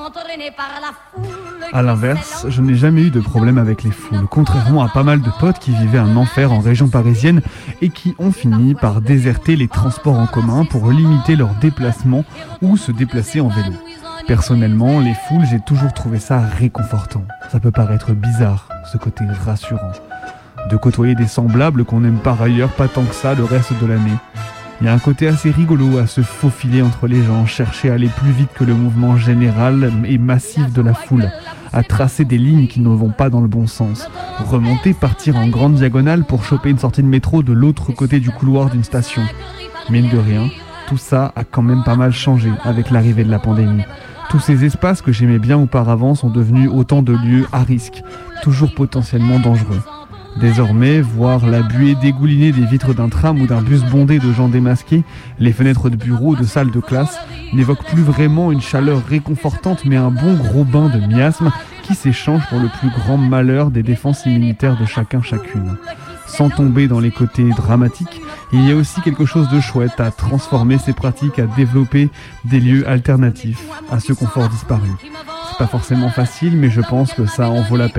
À l'inverse, je n'ai jamais eu de problème avec les foules, contrairement à pas mal de potes qui vivaient un enfer en région parisienne et qui ont fini par déserter les transports en commun pour limiter leurs déplacements ou se déplacer en vélo. Personnellement, les foules, j'ai toujours trouvé ça réconfortant. Ça peut paraître bizarre, ce côté rassurant, de côtoyer des semblables qu'on aime par ailleurs pas tant que ça le reste de l'année. Il y a un côté assez rigolo à se faufiler entre les gens, chercher à aller plus vite que le mouvement général et massif de la foule, à tracer des lignes qui ne vont pas dans le bon sens, remonter, partir en grande diagonale pour choper une sortie de métro de l'autre côté du couloir d'une station. Mine de rien, tout ça a quand même pas mal changé avec l'arrivée de la pandémie. Tous ces espaces que j'aimais bien auparavant sont devenus autant de lieux à risque, toujours potentiellement dangereux. Désormais, voir la buée dégouliner des vitres d'un tram ou d'un bus bondé de gens démasqués, les fenêtres de bureaux ou de salles de classe, n'évoque plus vraiment une chaleur réconfortante mais un bon gros bain de miasme qui s'échange pour le plus grand malheur des défenses immunitaires de chacune. Sans tomber dans les côtés dramatiques, il y a aussi quelque chose de chouette à transformer ces pratiques, à développer des lieux alternatifs à ce confort disparu. C'est pas forcément facile, mais je pense que ça en vaut la peine.